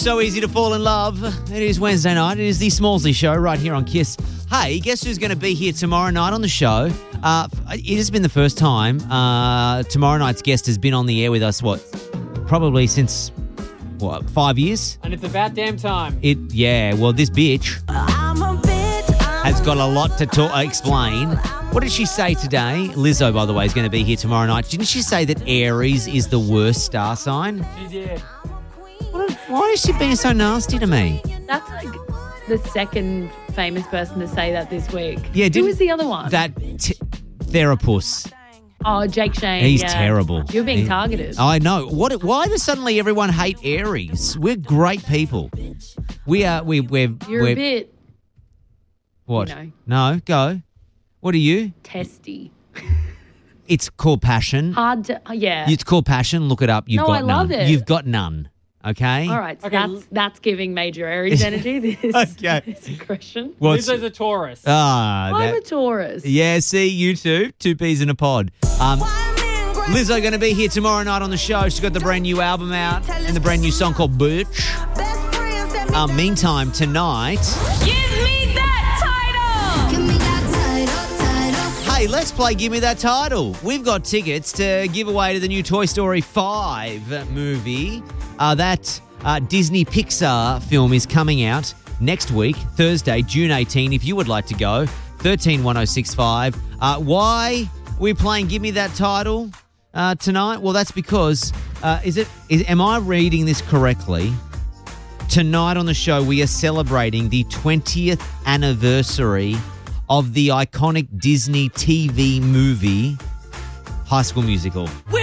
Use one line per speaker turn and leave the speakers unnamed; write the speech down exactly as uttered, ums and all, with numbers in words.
So easy to fall in love. It is Wednesday night. It is the Smallsy Show right here on Kiss. Hey, guess who's going to be here tomorrow night on the show? Uh, it has been the first time uh, tomorrow night's guest has been on the air with us, what, probably since, what, five years?
And it's about damn time.
It, yeah, well, this bitch has got a lot to talk, explain. What did she say today? Lizzo, by the way, is going to be here tomorrow night. Didn't she say that Aries is the worst star sign?
She did.
Why is she being so nasty to me?
That's like the second famous person to say that this week.
Yeah,
Who
didn't-
was the other one?
That t- Therapus.
oh, Jake Shane.
He's
yeah.
terrible.
You're being
He-
targeted.
I know. What? Why does suddenly everyone hate Aries? We're great people. We are. We. We're.
You're
we're,
a bit
What?
you know.
No. Go. What are you?
testy.
It's called passion.
Hard to, uh, yeah.
It's called passion. Look it up. You've
No,
got
I love
none.
it.
You've got none. Okay.
All right, so
Okay.
that's that's giving major Aries energy. This,
Okay.
this aggression.
What's
Lizzo's a Taurus.
ah?
I'm
that-
a Taurus.
Yeah. See, you two, two peas in a pod. Um, Lizzo going to be here tomorrow night on the show. She's got the brand new album out and the brand new song called Bitch. Um, meantime, tonight.
Give me that title. Give me that title, title.
Hey, let's play Give Me That Title. We've got tickets to give away to the new Toy Story five movie. Uh, that uh, Disney Pixar film is coming out next week, Thursday, June eighteenth. If you would like to go, thirteen one oh six five. Uh, why are we playing Give Me That Title uh, tonight? Well, that's because, uh, is it? Is, am I reading this correctly? Tonight on the show, we are celebrating the twentieth anniversary of the iconic Disney T V movie, High School Musical.
We